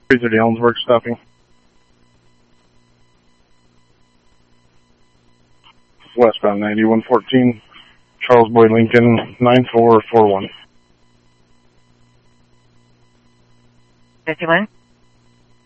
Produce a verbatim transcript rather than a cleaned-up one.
three thirty Ellensburg, stopping. Westbound ninety-one fourteen, Charles Boyd Lincoln, nine four four one. fifty-one.